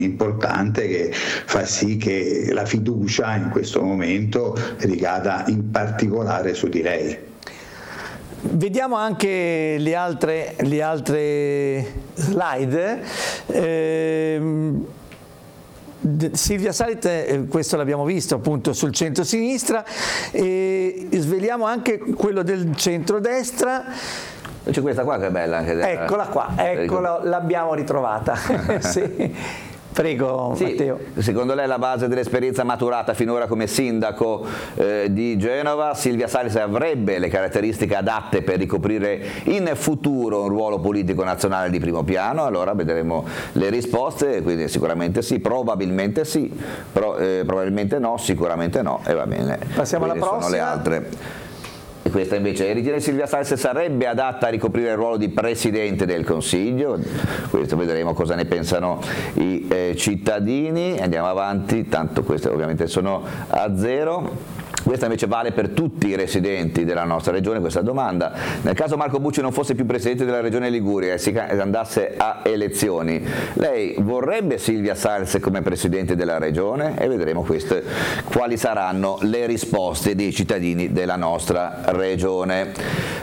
importante che fa sì che la fiducia in questo momento ricada in particolare su di lei. Vediamo anche le altre slide. Silvia Salis, questo l'abbiamo visto appunto sul centro-sinistra, e sveliamo anche quello del centro-destra. C'è questa qua che è bella anche. Eccola qua, l'abbiamo ritrovata. Sì. Prego, sì, Matteo. Secondo lei, la base dell'esperienza maturata finora come sindaco di Genova, Silvia Salis avrebbe le caratteristiche adatte per ricoprire in futuro un ruolo politico nazionale di primo piano? Allora vedremo le risposte, quindi sicuramente sì, probabilmente sì, probabilmente no, sicuramente no, e va bene. Passiamo alla prossima. Sono le altre. E questa invece ritiene Silvia Salis sarebbe adatta a ricoprire il ruolo di Presidente del Consiglio. Questo vedremo cosa ne pensano i cittadini. Andiamo avanti, tanto queste ovviamente sono a zero. Questa invece vale per tutti i residenti della nostra regione, questa domanda. Nel caso Marco Bucci non fosse più Presidente della Regione Liguria e si andasse a elezioni, lei vorrebbe Silvia Salis come Presidente della Regione? E vedremo queste, quali saranno le risposte dei cittadini della nostra regione.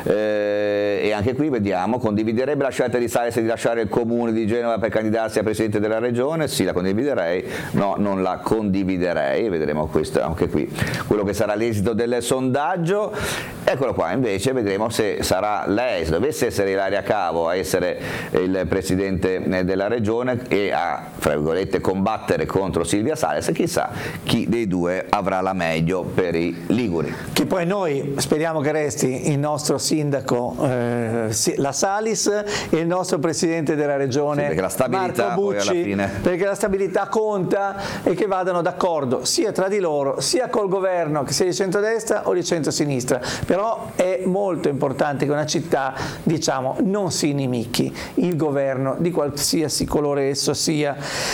E anche qui vediamo, condividerebbe la scelta di Salis di lasciare il comune di Genova per candidarsi a Presidente della Regione? Sì, la condividerei, no, non la condividerei. Vedremo questo anche qui, quello che sarà l'esito del sondaggio. Eccolo qua, invece vedremo se sarà lei, se dovesse essere Ilaria Cavo a essere il Presidente della Regione e a, fra virgolette, combattere contro Silvia Salis, chissà chi dei due avrà la meglio per i liguri. Che poi noi speriamo che resti il nostro sindaco la Salis e il nostro Presidente della Regione, sì, perché la stabilità, Marco Bucci, poi alla fine, perché la stabilità conta, e che vadano d'accordo sia tra di loro sia col governo, che sia di centrodestra o di centrosinistra. Però è molto importante che una città, diciamo, non si inimichi il governo di qualsiasi colore esso sia.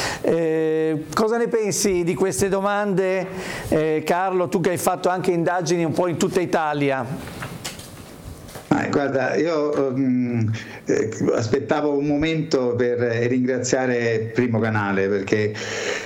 Cosa ne pensi di queste domande, Carlo, tu che hai fatto anche indagini un po' in tutta Italia? Guarda, io aspettavo un momento per ringraziare Primo Canale, perché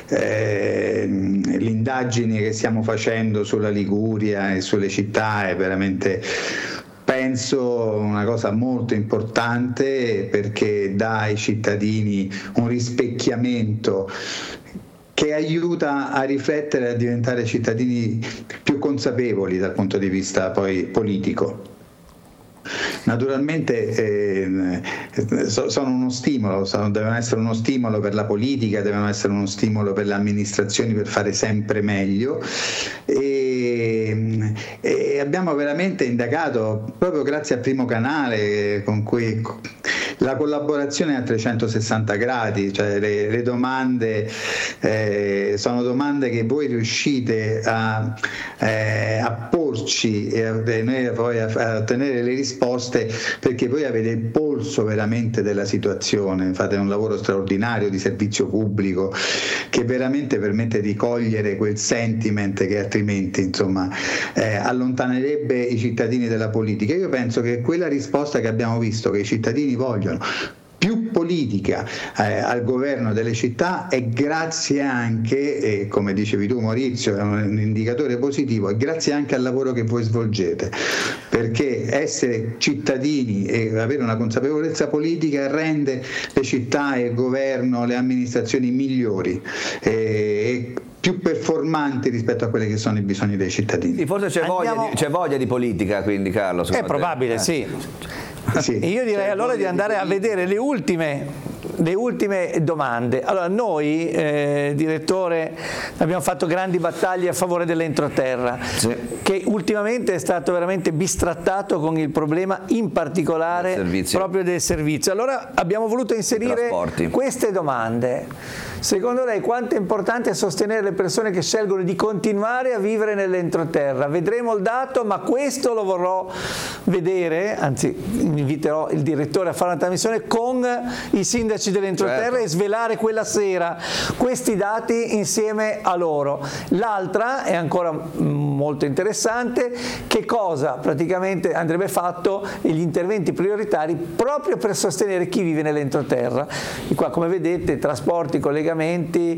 le indagini che stiamo facendo sulla Liguria e sulle città è veramente, penso, una cosa molto importante, perché dà ai cittadini un rispecchiamento che aiuta a riflettere e a diventare cittadini più consapevoli dal punto di vista poi politico. Naturalmente sono uno stimolo, devono essere uno stimolo per la politica, devono essere uno stimolo per le amministrazioni per fare sempre meglio, e abbiamo veramente indagato, proprio grazie a Primo Canale, con cui la collaborazione è a 360 gradi, cioè le domande sono domande che voi riuscite a porci e noi poi a ottenere le risposte, perché voi avete il polso veramente della situazione, fate un lavoro straordinario di servizio pubblico che veramente permette di cogliere quel sentiment che altrimenti, insomma, allontanerebbe i cittadini dalla politica. Io penso che quella risposta che abbiamo visto, che i cittadini vogliono più politica al governo delle città, è grazie anche, come dicevi tu Maurizio, è un indicatore positivo, è grazie anche al lavoro che voi svolgete, perché essere cittadini e avere una consapevolezza politica rende le città e il governo, le amministrazioni migliori e più performanti rispetto a quelli che sono i bisogni dei cittadini. Sì, forse c'è voglia di politica, quindi, Carlo? È probabile, sì. Sì, io direi allora di andare a vedere le ultime domande. Allora, noi, direttore, abbiamo fatto grandi battaglie a favore dell'entroterra, sì, che ultimamente è stato veramente bistrattato con il problema in particolare proprio del servizio. Allora abbiamo voluto inserire queste domande. Secondo lei quanto è importante sostenere le persone che scelgono di continuare a vivere nell'entroterra? Vedremo il dato, ma questo lo vorrò vedere, anzi inviterò il direttore a fare una trasmissione con i sindaci sindaci dell'entroterra, certo, e svelare quella sera questi dati insieme a loro. L'altra è ancora molto interessante: che cosa praticamente andrebbe fatto, gli interventi prioritari proprio per sostenere chi vive nell'entroterra. Qua, come vedete, trasporti, collegamenti,